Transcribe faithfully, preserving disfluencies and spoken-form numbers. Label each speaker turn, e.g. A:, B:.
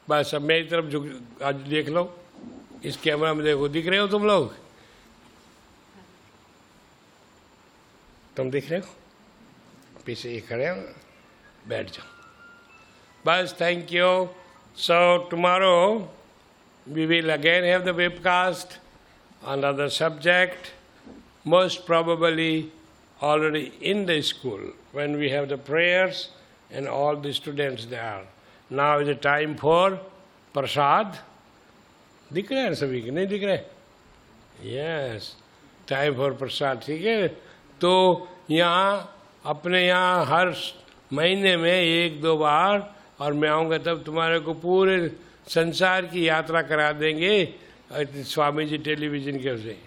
A: बस अब मेरी तरफ झुक, आज देख लो, इस कैमरा में देखो, दिख रहे हो तुम लोग? तुम दिख रहे हो? पीछे ये खड़े हो, बैठ जाओ बस। Thank you. So tomorrow we will again have the webcast on another subject, most probably already in the school when we have the prayers and all the students there. Now is the time for prasad. दिख रहे हैं सभी के? नहीं दिख रहे? Yes, time for prasad. ठीक है, तो यहाँ अपने यहाँ हर महीने में एक दो बार, और मैं आऊँगा तब तुम्हारे को पूरे संसार की यात्रा करा देंगे स्वामी जी टेलीविजन के से।